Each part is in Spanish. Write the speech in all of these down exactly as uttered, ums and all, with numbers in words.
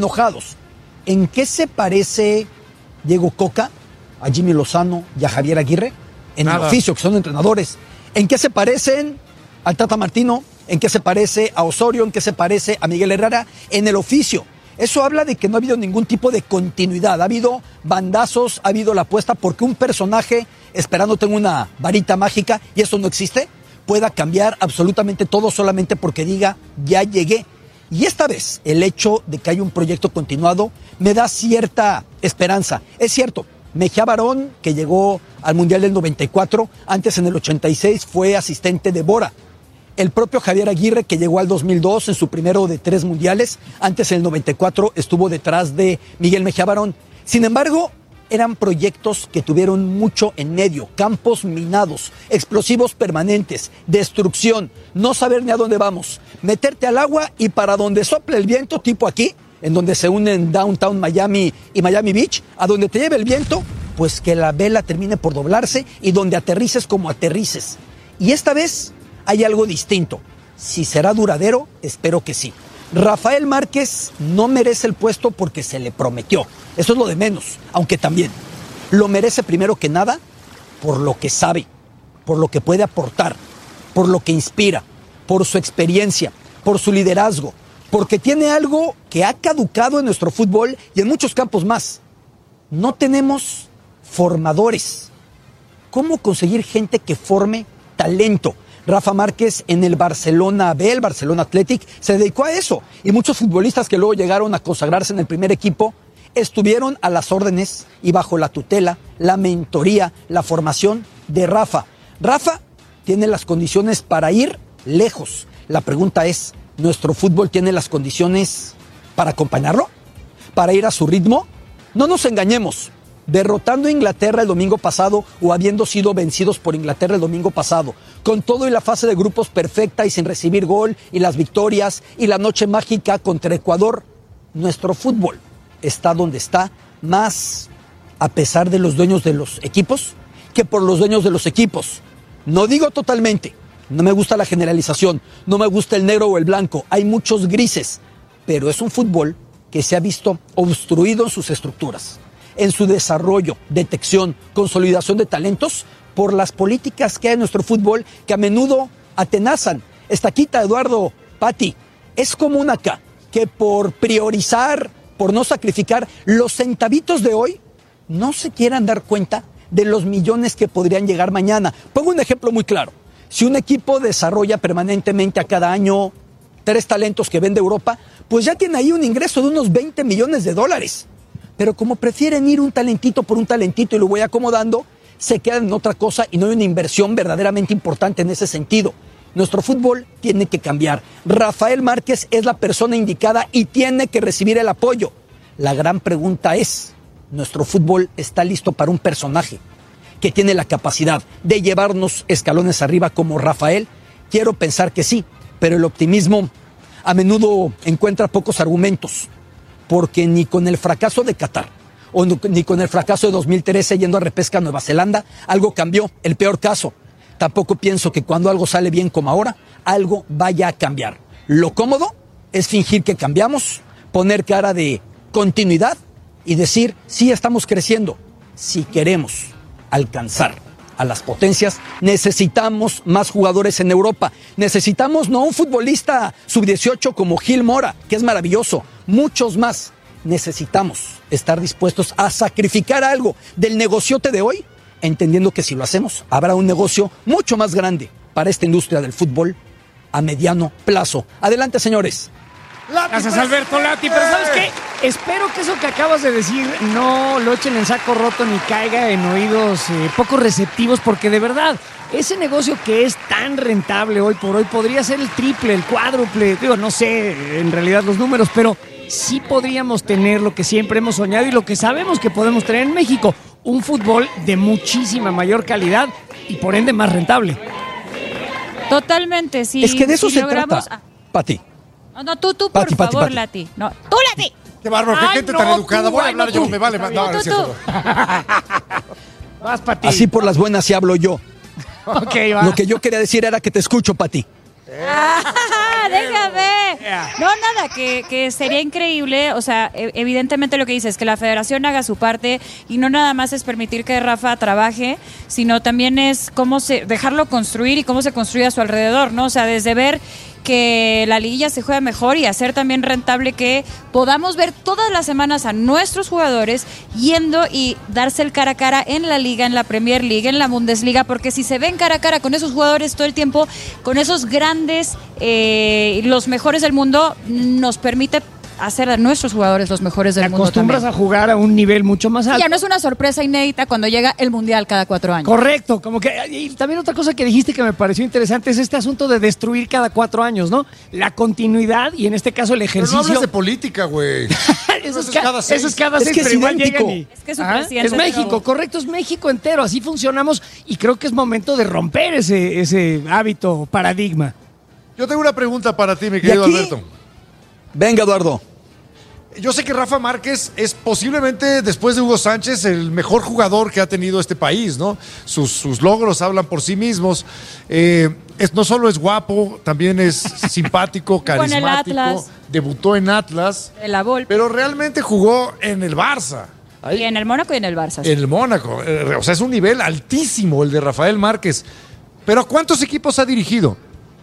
enojados. ¿En qué se parece Diego Coca a Jimmy Lozano y a Javier Aguirre? En Nada. El oficio, que son entrenadores. ¿En qué se parecen al Tata Martino? ¿En qué se parece a Osorio? ¿En qué se parece a Miguel Herrera? En el oficio. Eso habla de que no ha habido ningún tipo de continuidad. Ha habido bandazos, ha habido la apuesta porque un personaje esperándote en una varita mágica, y eso no existe, pueda cambiar absolutamente todo solamente porque diga, ya llegué. Y esta vez, el hecho de que haya un proyecto continuado me da cierta esperanza. Es cierto, Mejía Barón, que llegó al Mundial del noventa y cuatro, antes en el ochenta y seis fue asistente de Bora. El propio Javier Aguirre, que llegó al dos mil dos en su primero de tres mundiales, antes en el noventa y cuatro estuvo detrás de Miguel Mejía Barón. Sin embargo, eran proyectos que tuvieron mucho en medio, campos minados, explosivos permanentes, destrucción, no saber ni a dónde vamos, meterte al agua y para donde sople el viento, tipo aquí, en donde se unen Downtown Miami y Miami Beach, a donde te lleve el viento, pues que la vela termine por doblarse y donde aterrices como aterrices. Y esta vez hay algo distinto. Si será duradero, espero que sí. Rafael Márquez no merece el puesto porque se le prometió. Eso es lo de menos, aunque también lo merece primero que nada por lo que sabe, por lo que puede aportar, por lo que inspira, por su experiencia, por su liderazgo, porque tiene algo que ha caducado en nuestro fútbol y en muchos campos más. No tenemos formadores. ¿Cómo conseguir gente que forme talento? Rafa Márquez en el Barcelona B, el Barcelona Athletic, se dedicó a eso. Y muchos futbolistas que luego llegaron a consagrarse en el primer equipo estuvieron a las órdenes y bajo la tutela, la mentoría, la formación de Rafa. Rafa tiene las condiciones para ir lejos. La pregunta es, ¿nuestro fútbol tiene las condiciones para acompañarlo? ¿Para ir a su ritmo? No nos engañemos. Derrotando a Inglaterra el domingo pasado o habiendo sido vencidos por Inglaterra el domingo pasado, con todo y la fase de grupos perfecta y sin recibir gol y las victorias y la noche mágica contra Ecuador, nuestro fútbol está donde está, más a pesar de los dueños de los equipos que por los dueños de los equipos. No digo totalmente, no me gusta la generalización, no me gusta el negro o el blanco, hay muchos grises, pero es un fútbol que se ha visto obstruido en sus estructuras, en su desarrollo, detección, consolidación de talentos por las políticas que hay en nuestro fútbol que a menudo atenazan. Estaquita, Eduardo, Pati, es común acá que por priorizar, por no sacrificar los centavitos de hoy, no se quieran dar cuenta de los millones que podrían llegar mañana. Pongo un ejemplo muy claro. Si un equipo desarrolla permanentemente a cada año tres talentos que vende Europa, pues ya tiene ahí un ingreso de unos veinte millones de dólares. Pero como prefieren ir un talentito por un talentito y lo voy acomodando, se quedan en otra cosa y no hay una inversión verdaderamente importante en ese sentido. Nuestro fútbol tiene que cambiar. Rafael Márquez es la persona indicada y tiene que recibir el apoyo. La gran pregunta es, ¿nuestro fútbol está listo para un personaje que tiene la capacidad de llevarnos escalones arriba como Rafael? Quiero pensar que sí, pero el optimismo a menudo encuentra pocos argumentos. Porque ni con el fracaso de Qatar o no, ni con el fracaso de dos mil trece yendo a repesca a Nueva Zelanda, algo cambió, el peor caso. Tampoco pienso que cuando algo sale bien como ahora, algo vaya a cambiar. Lo cómodo es fingir que cambiamos, poner cara de continuidad y decir, sí, estamos creciendo. Si queremos alcanzar a las potencias, necesitamos más jugadores en Europa. Necesitamos no un futbolista sub dieciocho como Gil Mora, que es maravilloso, muchos más. Necesitamos estar dispuestos a sacrificar algo del negociote de hoy, entendiendo que si lo hacemos, habrá un negocio mucho más grande para esta industria del fútbol a mediano plazo. Adelante, señores. Lati, Gracias, Alberto Lati. Pero ¿sabes qué? Espero que eso que acabas de decir no lo echen en saco roto ni caiga en oídos eh, poco receptivos, porque de verdad, ese negocio que es tan rentable hoy por hoy podría ser el triple, el cuádruple. Digo, no sé en realidad los números, pero sí podríamos tener lo que siempre hemos soñado y lo que sabemos que podemos tener en México. Un fútbol de muchísima mayor calidad y por ende más rentable. Totalmente, sí. Es que de eso si se logramos... trata, Pati. No, no, tú, tú, por Pati, Pati, favor, Pati. Lati. No, tú, Lati. Qué bárbaro, qué Ay, gente no, tan educada. tú, Voy a ay, hablar no, yo, tú. me vale. No, Tú, no es tú, cierto. Vas, Pati. Así por las buenas sí hablo yo. Ok, va. Lo que yo quería decir era que te escucho, Pati. Ah, déjame. No, nada, que, que sería increíble. O sea, evidentemente lo que dice es que la federación haga su parte y no nada más es permitir que Rafa trabaje, sino también es cómo se dejarlo construir y cómo se construye a su alrededor, ¿no? O sea, desde ver que la liguilla se juega mejor y hacer también rentable que podamos ver todas las semanas a nuestros jugadores yendo y darse el cara a cara en la liga, en la Premier League, en la Bundesliga, porque si se ven cara a cara con esos jugadores todo el tiempo, con esos grandes, eh, los mejores del mundo, nos permite hacer a nuestros jugadores los mejores del Te mundo acostumbras también. a jugar a un nivel mucho más alto. Y ya no es una sorpresa inédita cuando llega el Mundial cada cuatro años. Correcto, como que y también otra cosa que dijiste que me pareció interesante es este asunto de destruir cada cuatro años, ¿no? La continuidad y en este caso el ejercicio. Pero no hablas de política, güey. eso, es ca- cada seis. eso es cada Es seis, que es pero igual idéntico. llegan y- Es que es su Ajá, presidente, es México, pero- correcto, es México entero, así funcionamos y creo que es momento de romper ese, ese hábito, paradigma. Yo tengo una pregunta para ti, mi ¿Y querido aquí? Alberto. Venga, Eduardo. Yo sé que Rafa Márquez es posiblemente, después de Hugo Sánchez, el mejor jugador que ha tenido este país, ¿no? Sus, sus logros hablan por sí mismos. Eh, es, no solo es guapo, también es simpático, Con el carismático. Atlas. Debutó en Atlas, De la Volpe. pero realmente jugó en el Barça. Ahí, Y en el Mónaco y en el Barça. en el Mónaco. Eh, O sea, es un nivel altísimo el de Rafael Márquez. Pero ¿a cuántos equipos ha dirigido?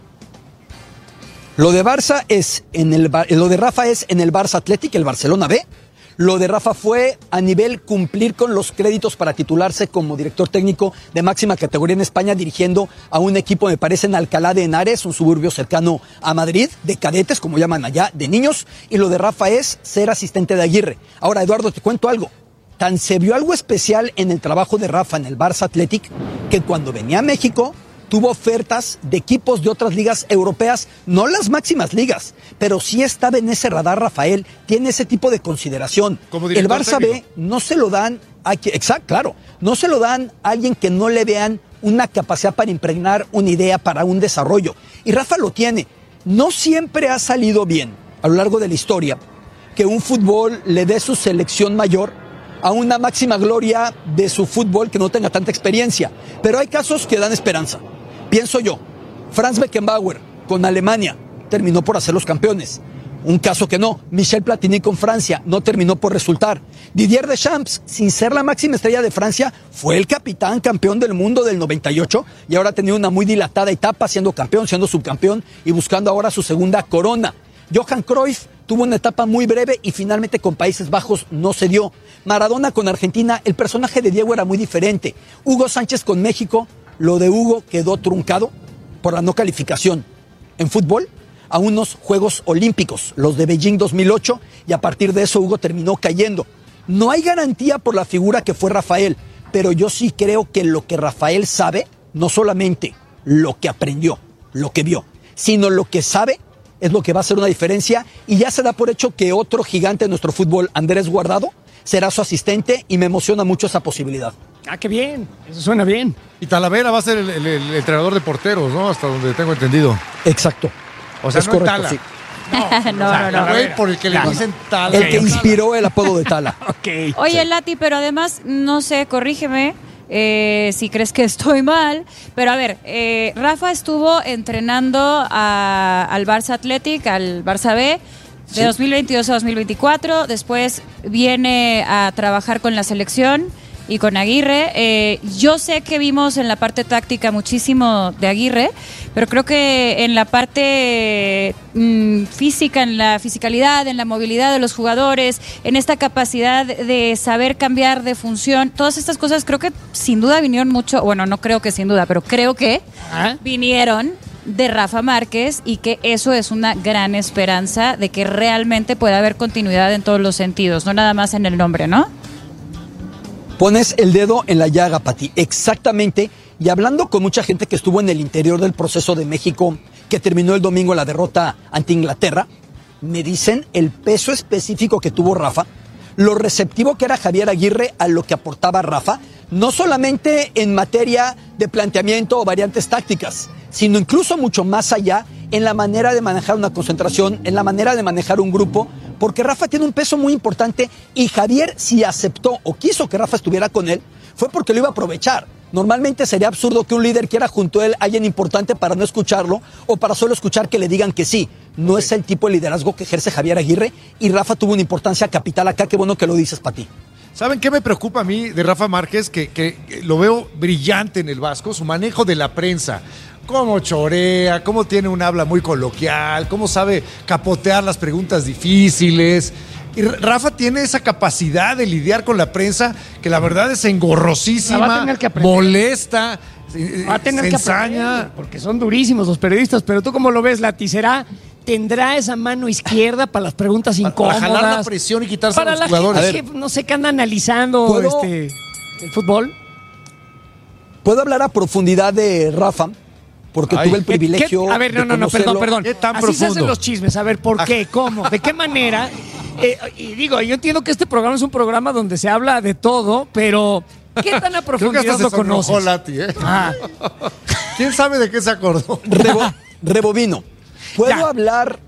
Lo de Barça es en el Bar- lo de Rafa es en el Barça Athletic, el Barcelona B. Lo de Rafa fue a nivel cumplir con los créditos para titularse como director técnico de máxima categoría en España, dirigiendo a un equipo, me parece, en Alcalá de Henares, un suburbio cercano a Madrid, de cadetes, como llaman allá, de niños. Y lo de Rafa es ser asistente de Aguirre. Ahora, Eduardo, te cuento algo. Tan se vio algo especial en el trabajo de Rafa en el Barça Athletic que cuando venía a México tuvo ofertas de equipos de otras ligas europeas, no las máximas ligas, pero sí estaba en ese radar Rafael, tiene ese tipo de consideración. Como El director Barça técnico. B no se lo dan a que, exacto, claro, no se lo dan a alguien que no le vean una capacidad para impregnar una idea, para un desarrollo. Y Rafa lo tiene. No siempre ha salido bien a lo largo de la historia que un fútbol le dé su selección mayor a una máxima gloria de su fútbol que no tenga tanta experiencia. Pero hay casos que dan esperanza. Pienso yo, Franz Beckenbauer con Alemania terminó por hacer los campeones. Un caso que no, Michel Platini con Francia no terminó por resultar. Didier Deschamps, sin ser la máxima estrella de Francia, fue el capitán campeón del mundo del noventa y ocho y ahora ha tenido una muy dilatada etapa siendo campeón, siendo subcampeón y buscando ahora su segunda corona. Johan Cruyff tuvo una etapa muy breve y finalmente con Países Bajos no se dio. Maradona con Argentina, el personaje de Diego era muy diferente. Hugo Sánchez con México, lo de Hugo quedó truncado por la no calificación en fútbol a unos Juegos Olímpicos, los de Beijing dos mil ocho, y a partir de eso Hugo terminó cayendo. No hay garantía por la figura que fue Rafael, pero yo sí creo que lo que Rafael sabe, no solamente lo que aprendió, lo que vio, sino lo que sabe, es lo que va a hacer una diferencia, y ya se da por hecho que otro gigante de nuestro fútbol, Andrés Guardado, será su asistente y me emociona mucho esa posibilidad. Ah, qué bien, eso suena bien. Y Talavera va a ser el, el- el entrenador de porteros, ¿no? Hasta donde tengo entendido. Exacto. O sea, Es no en correcto, Tala. sí. no, no, no. El güey por el que le Claro. dicen Tala. El que inspiró el apodo de Tala. Ok. Oye, Lati, pero además, no sé, corrígeme eh, si crees que estoy mal, pero a ver, eh, Rafa estuvo entrenando a- al Barça Athletic, al Barça B, de Sí. dos mil veintidós a dos mil veinticuatro, después viene a trabajar con la selección y con Aguirre. Eh, yo sé que vimos en la parte táctica muchísimo de Aguirre, pero creo que en la parte mm, física, en la fisicalidad, en la movilidad de los jugadores, en esta capacidad de saber cambiar de función, todas estas cosas creo que sin duda vinieron mucho, bueno, no creo que sin duda, pero creo que Ajá. vinieron de Rafa Márquez y que eso es una gran esperanza de que realmente pueda haber continuidad en todos los sentidos, no nada más en el nombre, ¿no? Pones el dedo en la llaga, Pati, exactamente. Y hablando con mucha gente que estuvo en el interior del proceso de México, que terminó el domingo en la derrota ante Inglaterra, me dicen el peso específico que tuvo Rafa, lo receptivo que era Javier Aguirre a lo que aportaba Rafa, no solamente en materia de planteamiento o variantes tácticas, sino incluso mucho más allá en la manera de manejar una concentración, en la manera de manejar un grupo, porque Rafa tiene un peso muy importante y Javier, si aceptó o quiso que Rafa estuviera con él, fue porque lo iba a aprovechar. Normalmente sería absurdo que un líder quiera junto a él a alguien importante para no escucharlo o para solo escuchar que le digan que sí. No okay. es el tipo de liderazgo que ejerce Javier Aguirre y Rafa tuvo una importancia capital acá. Qué bueno que lo dices, Pati. ¿Saben qué me preocupa a mí de Rafa Márquez? Que, que, que lo veo brillante en el Vasco, su manejo de la prensa. Cómo chorea, cómo tiene un habla muy coloquial, cómo sabe capotear las preguntas difíciles. Y Rafa tiene esa capacidad de lidiar con la prensa que la verdad es engorrosísima, molesta, va a tener se que ensaña. Aprender, porque son durísimos los periodistas, pero tú cómo lo ves, Lati, ¿será, tendrá esa mano izquierda para las preguntas incómodas? Para jalar la presión y quitarse para a los la jugadores. Gente que no sé qué anda analizando este, el fútbol. ¿Puedo hablar a profundidad de Rafa? Porque Ay, tuve el privilegio. ¿qué? A ver, no, no, no, perdón, perdón. ¿Qué tan Así profundo? Se hacen los chismes. A ver, ¿por qué? ¿Cómo? ¿De qué manera? Eh, y digo, yo entiendo que este programa es un programa donde se habla de todo, pero ¿qué tan a profundidad Creo que hasta lo se conoces? Lati, ¿eh? Ah. ¿Quién sabe de qué se acordó? Rebo, rebobino. Puedo ya. hablar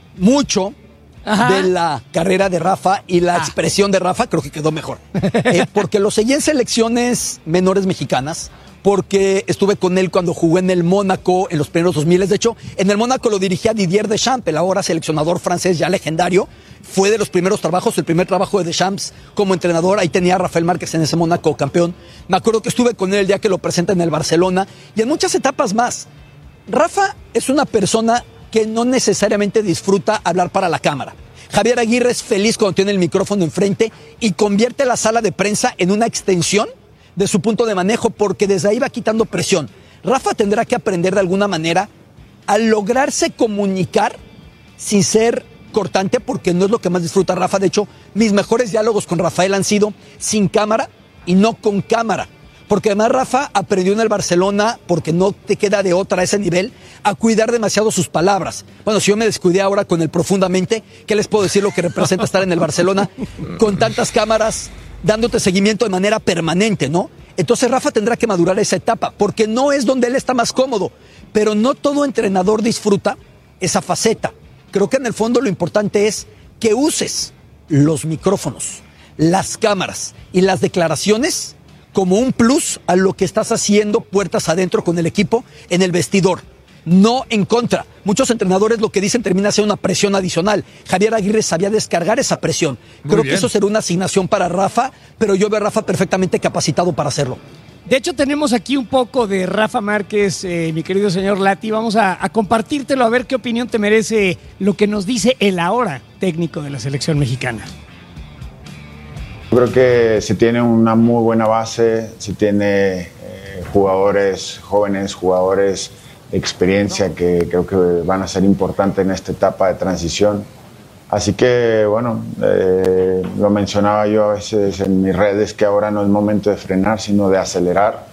mucho Ajá. de la carrera de Rafa y la ah. expresión de Rafa, creo que quedó mejor. Eh, porque lo seguí en selecciones menores mexicanas. Porque estuve con él cuando jugué en el Mónaco en los primeros dos mil. De hecho, en el Mónaco lo dirigía Didier Deschamps, el ahora seleccionador francés ya legendario. Fue de los primeros trabajos, el primer trabajo de Deschamps como entrenador. Ahí tenía a Rafael Márquez en ese Mónaco campeón. Me acuerdo que estuve con él el día que lo presenta en el Barcelona y en muchas etapas más. Rafa es una persona que no necesariamente disfruta hablar para la cámara. Javier Aguirre es feliz cuando tiene el micrófono enfrente y convierte la sala de prensa en una extensión de su punto de manejo, porque desde ahí va quitando presión. Rafa tendrá que aprender de alguna manera a lograrse comunicar sin ser cortante, porque no es lo que más disfruta Rafa. De hecho, mis mejores diálogos con Rafael han sido sin cámara y no con cámara, porque además Rafa aprendió en el Barcelona, porque no te queda de otra a ese nivel, a cuidar demasiado sus palabras. Bueno, si yo me descuidé ahora con el profundamente, ¿qué les puedo decir lo que representa estar en el Barcelona con tantas cámaras dándote seguimiento de manera permanente, ¿no? Entonces Rafa tendrá que madurar esa etapa, porque no es donde él está más cómodo, pero no todo entrenador disfruta esa faceta. Creo que en el fondo lo importante es que uses los micrófonos, las cámaras y las declaraciones como un plus a lo que estás haciendo puertas adentro con el equipo en el vestidor. No en contra. Muchos entrenadores lo que dicen termina siendo una presión adicional. Javier Aguirre sabía descargar esa presión. Muy Creo bien. que eso será una asignación para Rafa, pero yo veo a Rafa perfectamente capacitado para hacerlo. De hecho, tenemos aquí un poco de Rafa Márquez, eh, mi querido señor Lati. Vamos a, a compartírtelo, a ver qué opinión te merece lo que nos dice el ahora técnico de la selección mexicana. Creo que se tiene una muy buena base, se tiene eh, jugadores jóvenes, jugadores experiencia que creo que van a ser importantes en esta etapa de transición. Así que, bueno, eh, lo mencionaba yo a veces en mis redes, que ahora no es momento de frenar, sino de acelerar.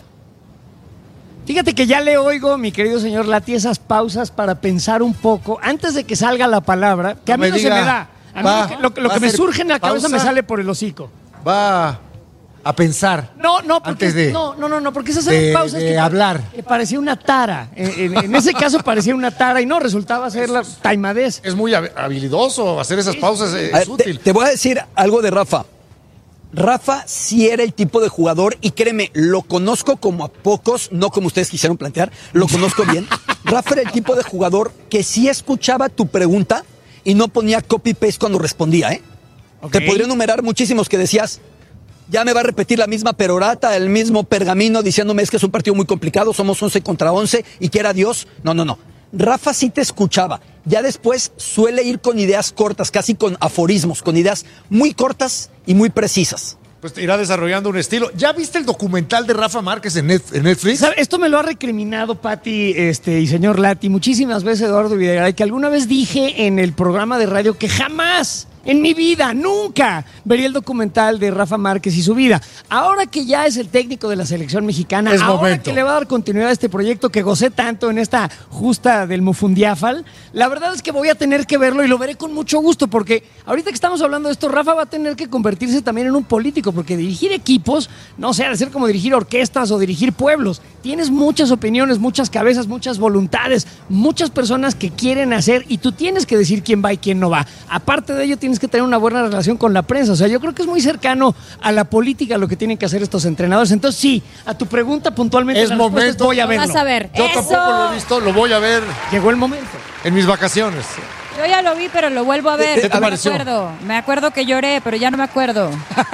Fíjate que ya le oigo, mi querido señor Lati, esas pausas para pensar un poco antes de que salga la palabra, que no a mí no diga, se me da. A va, mí lo que, lo, lo que me surge en la pausa, cabeza me sale por el hocico. Va a pensar. No, no, porque antes de, no, no, no, no, porque esas de, eran pausas de que, hablar. que parecía una tara. En, en, en ese caso parecía una tara y no resultaba ser la taimadez. Es muy habilidoso hacer esas pausas, es, ver, es útil. Te, te voy a decir algo de Rafa. Rafa sí era el tipo de jugador, y créeme, lo conozco como a pocos, no como ustedes quisieron plantear, lo conozco bien. Rafa era el tipo de jugador que sí escuchaba tu pregunta y no ponía copy-paste cuando respondía, ¿eh? Okay. Te podría enumerar muchísimos que decías, ya me va a repetir la misma perorata, el mismo pergamino, diciéndome es que es un partido muy complicado, somos once contra once y quiera Dios. No, no, no. Rafa sí te escuchaba. Ya después suele ir con ideas cortas, casi con aforismos, con ideas muy cortas y muy precisas. Pues irá desarrollando un estilo. ¿Ya viste el documental de Rafa Márquez en Netflix? ¿Sabe? Esto me lo ha recriminado Pati este, y señor Lati muchísimas veces, Eduardo Videgaray, que alguna vez dije en el programa de radio que jamás en mi vida, nunca vería el documental de Rafa Márquez y su vida. Ahora que ya es el técnico de la selección mexicana, es ahora momento. que le va a dar continuidad a este proyecto que gocé tanto en esta justa del Mufundiafal, la verdad es que voy a tener que verlo y lo veré con mucho gusto, porque ahorita que estamos hablando de esto, Rafa va a tener que convertirse también en un político, porque dirigir equipos, no sé, ha de ser como dirigir orquestas o dirigir pueblos. Tienes muchas opiniones, muchas cabezas, muchas voluntades, muchas personas que quieren hacer, y tú tienes que decir quién va y quién no va. Aparte de ello, tienes tienes que tener una buena relación con la prensa. O sea, yo creo que es muy cercano a la política lo que tienen que hacer estos entrenadores. Entonces, sí, a tu pregunta puntualmente, es momento. Voy a verlo. Vas a ver. Yo ¡Eso! tampoco lo he visto, lo voy a ver. Llegó el momento. En mis vacaciones. Yo ya lo vi, pero lo vuelvo a ver. ¿Qué te no pareció? Me acuerdo. Me acuerdo que lloré, pero ya no me acuerdo.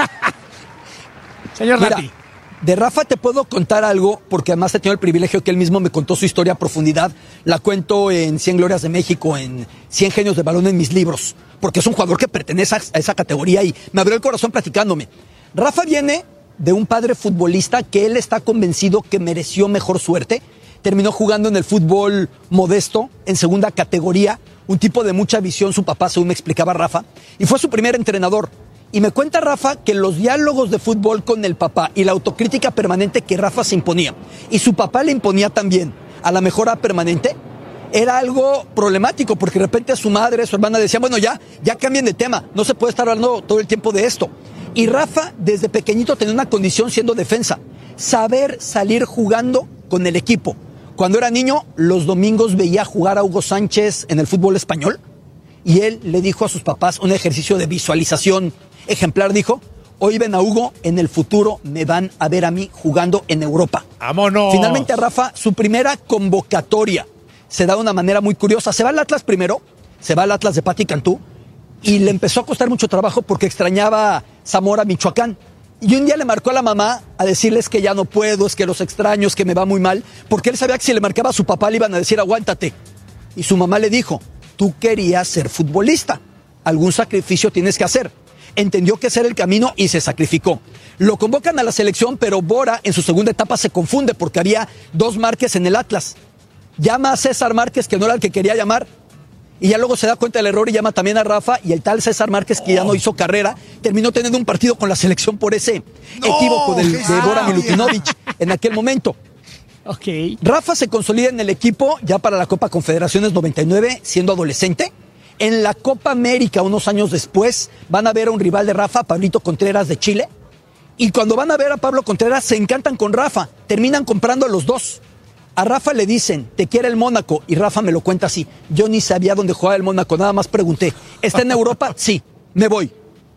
Señor Mira, Lati. de Rafa te puedo contar algo, porque además he tenido el privilegio que él mismo me contó su historia a profundidad. La cuento en cien Glorias de México, en cien Genios de Balón en mis libros, porque es un jugador que pertenece a esa categoría y me abrió el corazón platicándome. Rafa viene de un padre futbolista que él está convencido que mereció mejor suerte. Terminó jugando en el fútbol modesto, en segunda categoría, un tipo de mucha visión, su papá, según me explicaba Rafa, y fue su primer entrenador. Y me cuenta Rafa que los diálogos de fútbol con el papá y la autocrítica permanente que Rafa se imponía, y su papá le imponía también a la mejora permanente, era algo problemático, porque de repente a su madre, su hermana decían, bueno, ya, ya cambien de tema, no se puede estar hablando todo el tiempo de esto. Y Rafa, desde pequeñito, tenía una condición siendo defensa, saber salir jugando con el equipo. Cuando era niño, los domingos veía jugar a Hugo Sánchez en el fútbol español, y él le dijo a sus papás un ejercicio de visualización ejemplar, dijo, hoy ven a Hugo, en el futuro me van a ver a mí jugando en Europa. ¡Vámonos! Finalmente a Rafa, su primera convocatoria se da de una manera muy curiosa. Se va al Atlas primero, se va al Atlas de Pati Cantú, y le empezó a costar mucho trabajo porque extrañaba Zamora, Michoacán. Y un día le marcó a la mamá a decirles que ya no puedo, es que los extraño, es que me va muy mal, porque él sabía que si le marcaba a su papá le iban a decir aguántate. Y su mamá le dijo, tú querías ser futbolista, algún sacrificio tienes que hacer. Entendió que ese era el camino y se sacrificó. Lo convocan a la selección, pero Bora en su segunda etapa se confunde porque había dos Márquez en el Atlas. Llama a César Márquez, que no era el que quería llamar, y ya luego se da cuenta del error y llama también a Rafa, y el tal César Márquez, que ya no hizo carrera, terminó teniendo un partido con la selección por ese no, equívoco del, de Bora Milutinovic en aquel momento. Okay. Rafa se consolida en el equipo ya para la Copa Confederaciones noventa y nueve, siendo adolescente. En la Copa América, unos años después, van a ver a un rival de Rafa, Pablito Contreras de Chile, y cuando van a ver a Pablo Contreras se encantan con Rafa, terminan comprando a los dos. A Rafa le dicen, te quiere el Mónaco, y Rafa me lo cuenta así, yo ni sabía dónde jugaba el Mónaco, nada más pregunté, ¿está en Europa? Sí, me voy.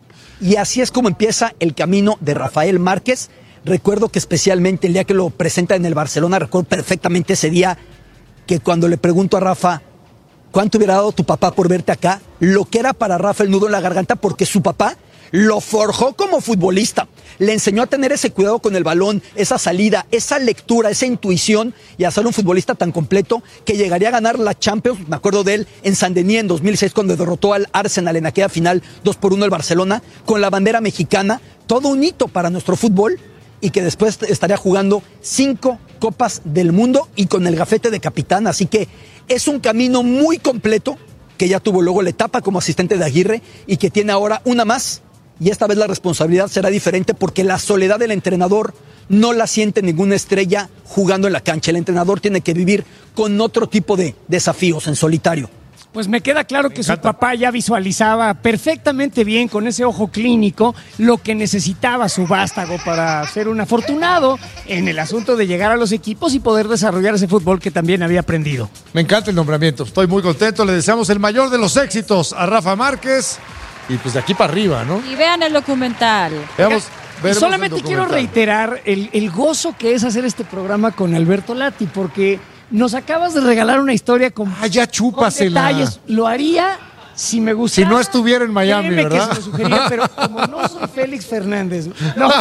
Y así es como empieza el camino de Rafael Márquez. Recuerdo que especialmente el día que lo presenta en el Barcelona, recuerdo perfectamente ese día que cuando le pregunto a Rafa, ¿cuánto hubiera dado tu papá por verte acá? Lo que era para Rafa el nudo en la garganta, porque su papá lo forjó como futbolista. Le enseñó a tener ese cuidado con el balón, esa salida, esa lectura, esa intuición, y a ser un futbolista tan completo que llegaría a ganar la Champions. Me acuerdo de él en Saint-Denis en dos mil seis cuando derrotó al Arsenal en aquella final dos por uno el Barcelona, con la bandera mexicana. Todo un hito para nuestro fútbol, y que después estaría jugando cinco Copas del Mundo y con el gafete de capitán. Así que es un camino muy completo, que ya tuvo luego la etapa como asistente de Aguirre y que tiene ahora una más. Y esta vez la responsabilidad será diferente, porque la soledad del entrenador no la siente ninguna estrella jugando en la cancha. El entrenador tiene que vivir con otro tipo de desafíos en solitario. Pues me queda claro que su papá ya visualizaba perfectamente bien, con ese ojo clínico, lo que necesitaba su vástago para ser un afortunado en el asunto de llegar a los equipos y poder desarrollar ese fútbol que también había aprendido. Me encanta el nombramiento, estoy muy contento, le deseamos el mayor de los éxitos a Rafa Márquez, y pues de aquí para arriba, ¿no? Y vean el documental. Veamos, y solamente quiero reiterar el, el gozo que es hacer este programa con Alberto Lati, porque nos acabas de regalar una historia con, ah, ya chúpasela. Con detalles. Lo haría si me gustara. Si no estuviera en Miami, Créeme ¿verdad? Que se lo sugería, pero como no soy Félix Fernández, no,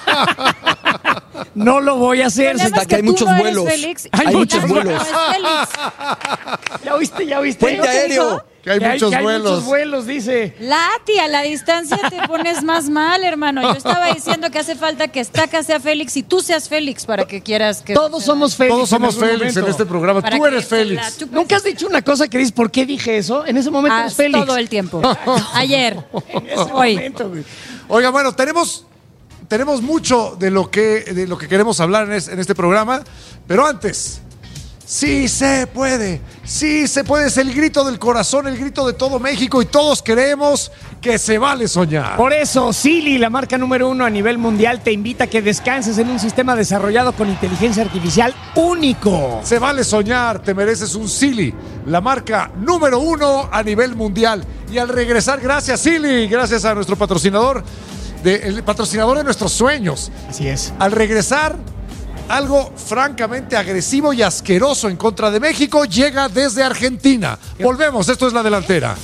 no lo voy a hacer. Hasta que, que hay muchos no vuelos. Félix, hay, hay muchos vuelos. No es Félix. ¿Ya oíste? ¿Ya oíste? Puente aéreo. Que hay, que, hay, muchos que hay vuelos. muchos vuelos, dice. Lati, a la distancia te pones más mal, hermano. Yo estaba diciendo que hace falta que Estaca sea Félix y tú seas Félix para que quieras que... Todos somos Félix. Todos somos Félix momento. En este programa. Para tú eres Félix. La, tú Nunca has dicho una cosa que dices, ¿por qué dije eso? En ese momento ah, eres Félix. Todo el tiempo. Ayer. En ese Hoy. momento, güey. Oiga, bueno, tenemos, tenemos mucho de lo, que, de lo que queremos hablar en, es, en este programa, pero antes, Sí se puede, sí se puede, es el grito del corazón, el grito de todo México y todos queremos que se vale soñar. Por eso, Silly, la marca número uno a nivel mundial, te invita a que descanses en un sistema desarrollado con inteligencia artificial único. Se vale soñar, te mereces un Silly, la marca número uno a nivel mundial. Y al regresar, gracias Silly, gracias a nuestro patrocinador, de, el patrocinador de nuestros sueños. Así es. Al regresar, algo francamente agresivo y asqueroso en contra de México llega desde Argentina. Volvemos, esto es La Delantera.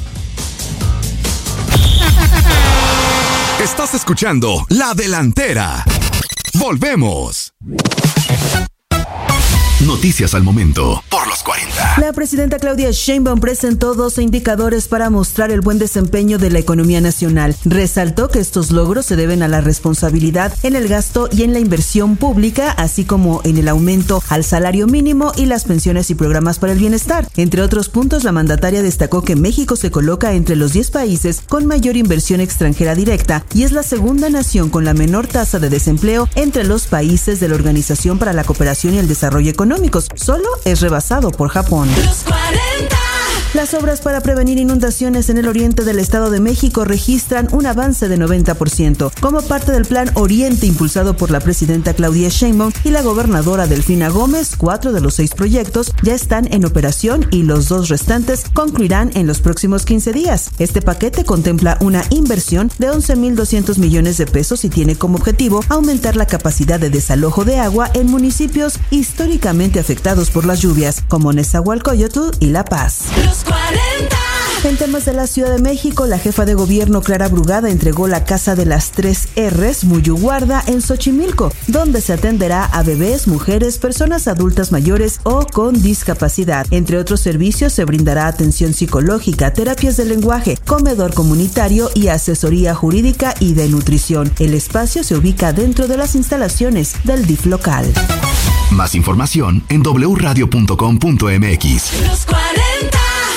Estás escuchando La Delantera. Volvemos. Noticias al momento por los cuarenta. La presidenta Claudia Sheinbaum presentó doce indicadores para mostrar el buen desempeño de la economía nacional. Resaltó que estos logros se deben a la responsabilidad en el gasto y en la inversión pública, así como en el aumento al salario mínimo y las pensiones y programas para el bienestar. Entre otros puntos, la mandataria destacó que México se coloca entre los diez países con mayor inversión extranjera directa y es la segunda nación con la menor tasa de desempleo entre los países de la Organización para la Cooperación y el Desarrollo Económico. Solo es rebasado por Japón. Los cuarenta. Las obras para prevenir inundaciones en el oriente del Estado de México registran un avance de noventa por ciento. Como parte del Plan Oriente impulsado por la presidenta Claudia Sheinbaum y la gobernadora Delfina Gómez, cuatro de los seis proyectos ya están en operación y los dos restantes concluirán en los próximos quince días. Este paquete contempla una inversión de once mil doscientos millones de pesos y tiene como objetivo aumentar la capacidad de desalojo de agua en municipios históricamente afectados por las lluvias, como Nezahualcóyotl y La Paz. Los cuarenta. En temas de la Ciudad de México, la jefa de gobierno Clara Brugada entregó la Casa de las Tres R's Muyuguarda en Xochimilco, donde se atenderá a bebés, mujeres, personas adultas mayores o con discapacidad. Entre otros servicios, se brindará atención psicológica, terapias de lenguaje, comedor comunitario y asesoría jurídica y de nutrición. El espacio se ubica dentro de las instalaciones del D I F local. Más información en doble u radio punto com punto m x. Los cuarenta.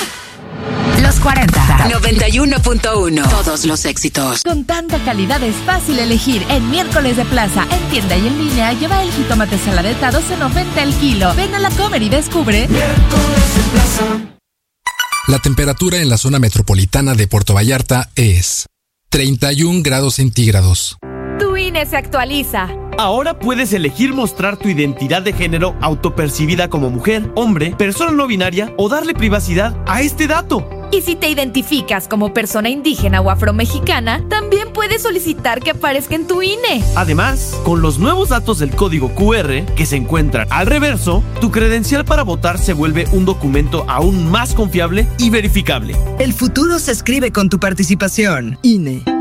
Los cuarenta. noventa y uno punto uno. Todos los éxitos. Con tanta calidad es fácil elegir. En Miércoles de Plaza, en tienda y en línea, lleva el jitomate saladeta doce noventa el kilo. Ven a la Comer y descubre. Miércoles de Plaza. La temperatura en la zona metropolitana de Puerto Vallarta es treinta y un grados centígrados. Tu I N E se actualiza. Ahora puedes elegir mostrar tu identidad de género autopercibida como mujer, hombre, persona no binaria o darle privacidad a este dato. Y si te identificas como persona indígena o afromexicana, también puedes solicitar que aparezca en tu I N E. Además, con los nuevos datos del código cu erre que se encuentran al reverso, tu credencial para votar se vuelve un documento aún más confiable y verificable. El futuro se escribe con tu participación. I N E.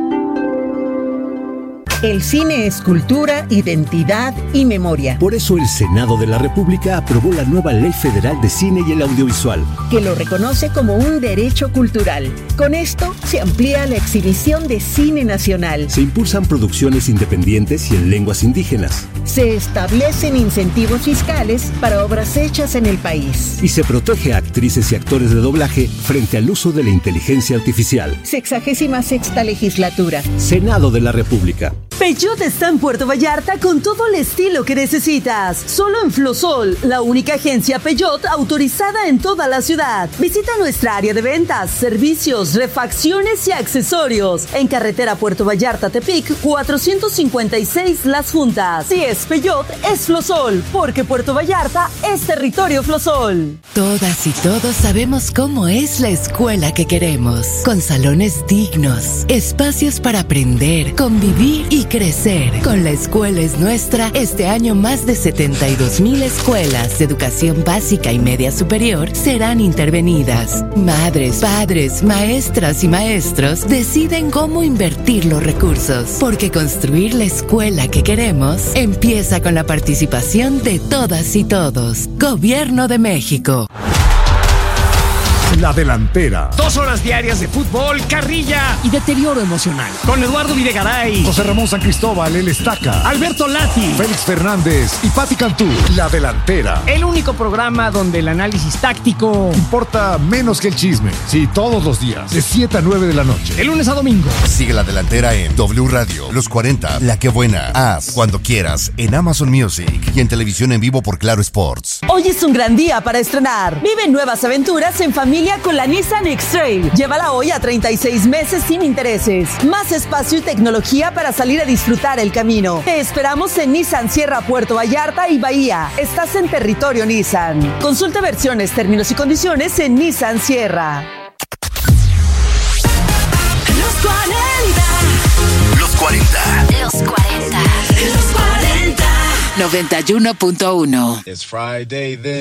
El cine es cultura, identidad y memoria. Por eso el Senado de la República aprobó la nueva Ley Federal de Cine y el Audiovisual, que lo reconoce como un derecho cultural. Con esto se amplía la exhibición de cine nacional. Se impulsan producciones independientes y en lenguas indígenas. Se establecen incentivos fiscales para obras hechas en el país. Y se protege a actrices y actores de doblaje frente al uso de la inteligencia artificial. Sexagésima sexta legislatura. Senado de la República. Peugeot está en Puerto Vallarta con todo el estilo que necesitas. Solo en Flosol, la única agencia Peugeot autorizada en toda la ciudad. Visita nuestra área de ventas, servicios, refacciones y accesorios. En carretera Puerto Vallarta-Tepic, cuatrocientos cincuenta y seis Las Juntas. Si es Peugeot, es Flosol, porque Puerto Vallarta es territorio Flosol. Todas y todos sabemos cómo es la escuela que queremos. Con salones dignos, espacios para aprender, convivir y crecer. Con La Escuela es Nuestra, este año más de setenta y dos mil escuelas de educación básica y media superior serán intervenidas. Madres, padres, maestras y maestros deciden cómo invertir los recursos, porque construir la escuela que queremos empieza con la participación de todas y todos. Gobierno de México. La Delantera. Dos horas diarias de fútbol, carrilla y deterioro emocional. Con Eduardo Videgaray, José Ramón San Cristóbal, El Estaca, Alberto Lati, Félix Fernández y Pati Cantú. La Delantera. El único programa donde el análisis táctico importa menos que el chisme. Sí, todos los días, de siete a nueve de la noche. De lunes a domingo. Sigue La Delantera en W Radio, Los cuarenta, La Que Buena, Haz, Cuando Quieras, en Amazon Music y en televisión en vivo por Claro Sports. Hoy es un gran día para estrenar. Vive nuevas aventuras en familia con la Nissan X-Trail. Llévala hoy a treinta y seis meses sin intereses. Más espacio y tecnología para salir a disfrutar el camino. Te esperamos en Nissan Sierra, Puerto Vallarta y Bahía. Estás en territorio Nissan. Consulta versiones, términos y condiciones en Nissan Sierra. Los cuarenta. Los cuarenta. Los cuarenta. Los cuarenta. noventa y uno punto uno. It's Friday then.